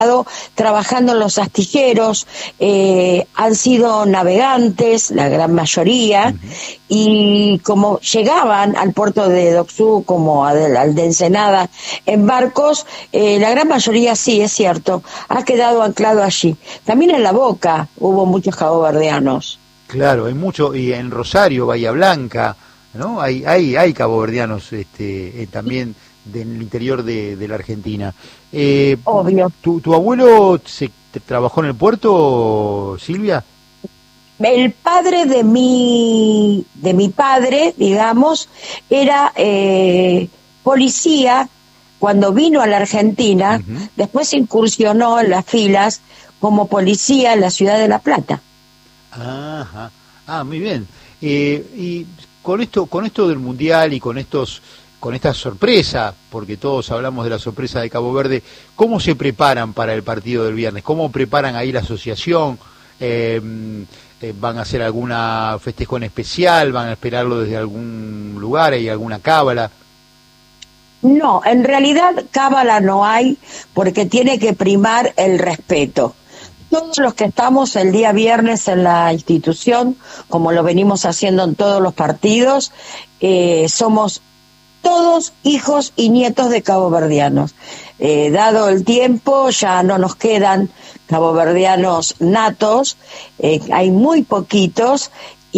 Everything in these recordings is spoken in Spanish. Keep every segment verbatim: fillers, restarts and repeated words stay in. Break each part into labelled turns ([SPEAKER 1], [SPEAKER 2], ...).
[SPEAKER 1] trabajando en los astilleros, eh, han sido navegantes, la gran mayoría, uh-huh. y como llegaban al puerto de Doksud como al, al de Ensenada en barcos, eh, la gran mayoría sí, es cierto, ha quedado anclado allí. También en La Boca hubo muchos caboverdianos.
[SPEAKER 2] Claro, hay mucho, y en Rosario, Bahía Blanca, ¿no? Hay hay, hay caboverdianos este, eh, también del interior de, de la Argentina. Eh,
[SPEAKER 1] Obvio.
[SPEAKER 2] ¿tu, ¿Tu abuelo se trabajó en el puerto, Silvia?
[SPEAKER 1] El padre de mi de mi padre, digamos, era eh, policía cuando vino a la Argentina. Uh-huh. Después incursionó en las filas como policía en la ciudad de La Plata.
[SPEAKER 2] Ajá. Ah, muy bien. Eh, y con esto con esto del mundial y con estos con esta sorpresa, porque todos hablamos de la sorpresa de Cabo Verde, ¿cómo se preparan para el partido del viernes? ¿Cómo preparan ahí la asociación? Eh, eh, ¿Van a hacer alguna festejo en especial? ¿Van a esperarlo desde algún lugar? ¿Hay alguna cábala?
[SPEAKER 1] No, en realidad cábala no hay, porque tiene que primar el respeto. Todos los que estamos el día viernes en la institución, como lo venimos haciendo en todos los partidos, eh, somos todos hijos y nietos de caboverdianos. Eh, dado el tiempo, ya no nos quedan caboverdianos natos, eh, hay muy poquitos,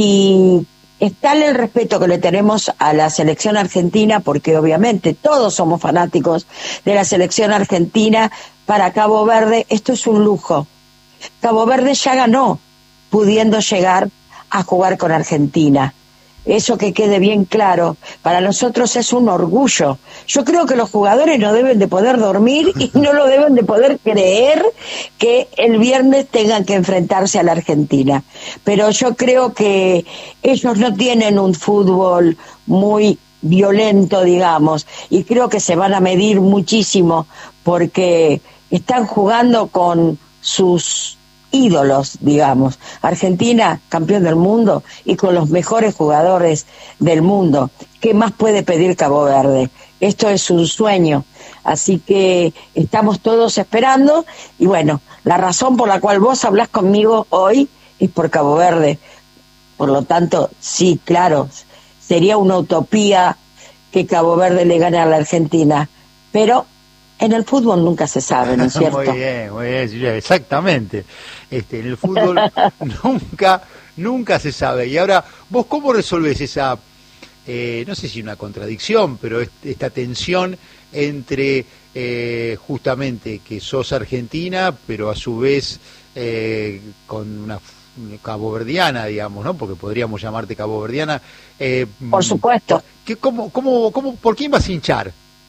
[SPEAKER 1] y es tal el respeto que le tenemos a la selección argentina, porque obviamente todos somos fanáticos de la selección argentina. Para Cabo Verde esto es un lujo. Cabo Verde ya ganó, pudiendo llegar a jugar con Argentina. Eso que quede bien claro, para nosotros es un orgullo. Yo creo que los jugadores no deben de poder dormir y no lo deben de poder creer que el viernes tengan que enfrentarse a la Argentina. Pero yo creo que ellos no tienen un fútbol muy violento, digamos, y creo que se van a medir muchísimo porque están jugando con sus ídolos, digamos. Argentina, campeón del mundo, y con los mejores jugadores del mundo. ¿Qué más puede pedir Cabo Verde? Esto es un sueño. Así que estamos todos esperando, y bueno, la razón por la cual vos hablás conmigo hoy es por Cabo Verde. Por lo tanto, sí, claro, sería una utopía que Cabo Verde le gane a la Argentina, pero en el fútbol nunca se sabe, ¿no es cierto?
[SPEAKER 2] Muy bien, muy bien, Silvia, exactamente. Este, en el fútbol nunca, nunca se sabe. Y ahora, ¿vos cómo resolvés esa, eh, no sé si una contradicción, pero esta tensión entre eh, justamente que sos argentina, pero a su vez eh, con una caboverdiana, digamos, ¿no? Porque podríamos llamarte caboverdiana. Eh,
[SPEAKER 1] Por supuesto.
[SPEAKER 2] ¿qué, cómo, cómo, cómo, ¿Por quién vas a hinchar?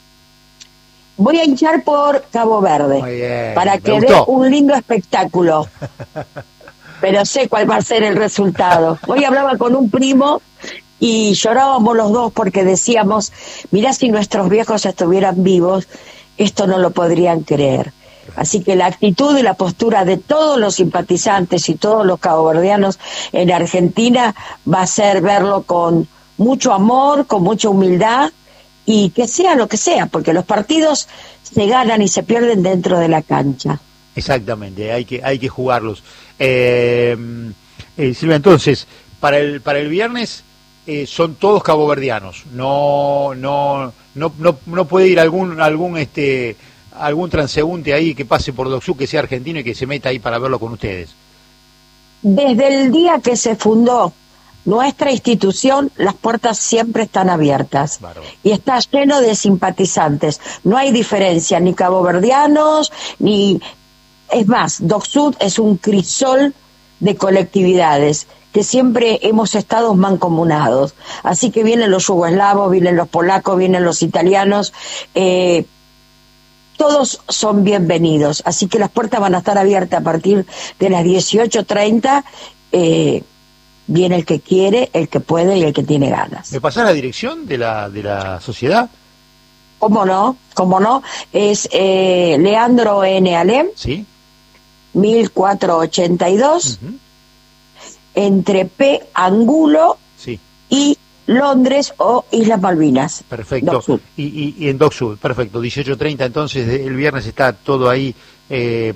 [SPEAKER 1] Voy a hinchar por Cabo Verde,
[SPEAKER 2] bien,
[SPEAKER 1] para que dé un lindo espectáculo, pero sé cuál va a ser el resultado. Hoy hablaba con un primo y llorábamos los dos porque decíamos, mirá, si nuestros viejos estuvieran vivos, esto no lo podrían creer. Así que la actitud y la postura de todos los simpatizantes y todos los caboverdianos en Argentina va a ser verlo con mucho amor, con mucha humildad, y que sea lo que sea, porque los partidos se ganan y se pierden dentro de la cancha.
[SPEAKER 2] Exactamente, hay que hay que jugarlos. Eh, eh, Silvia, entonces, para el para el viernes eh, son todos caboverdianos. No no no no no puede ir algún algún este algún transeúnte ahí que pase por Doksud, que sea argentino y que se meta ahí para verlo con ustedes.
[SPEAKER 1] Desde el día que se fundó nuestra institución, las puertas siempre están abiertas. Bárbaro. Y está lleno de simpatizantes. No hay diferencia, ni caboverdianos, ni... Es más, Doksud es un crisol de colectividades que siempre hemos estado mancomunados. Así que vienen los yugoslavos, vienen los polacos, vienen los italianos, eh, todos son bienvenidos. Así que las puertas van a estar abiertas a partir de las dieciocho treinta, eh, viene el que quiere, el que puede y el que tiene ganas.
[SPEAKER 2] ¿Me pasás la dirección de la de la sociedad?
[SPEAKER 1] ¿Cómo no? ¿Cómo no? Es eh, Leandro N. Alem,
[SPEAKER 2] ¿sí?
[SPEAKER 1] mil cuatrocientos ochenta y dos, uh-huh. Entre P. Angulo,
[SPEAKER 2] sí,
[SPEAKER 1] y Londres o Islas Malvinas.
[SPEAKER 2] Perfecto. Y, y, y en Doksud, perfecto. dieciocho treinta, entonces el viernes está todo ahí eh,